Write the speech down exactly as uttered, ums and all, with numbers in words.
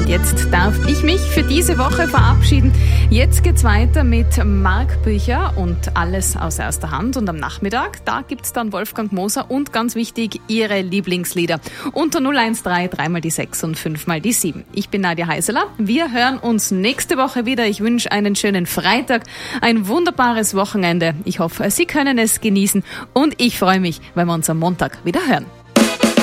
Jetzt darf ich mich für diese Woche verabschieden. Jetzt geht's weiter mit Marc Bücher und alles aus erster Hand. Und am Nachmittag, da gibt's dann Wolfgang Moser und ganz wichtig, Ihre Lieblingslieder. Unter null eins drei, dreimal die sechs und fünfmal die sieben. Ich bin Nadja Heiseler. Wir hören uns nächste Woche wieder. Ich wünsche einen schönen Freitag, ein wunderbares Wochenende. Ich hoffe, Sie können es genießen und ich freue mich, wenn wir uns am Montag wieder hören.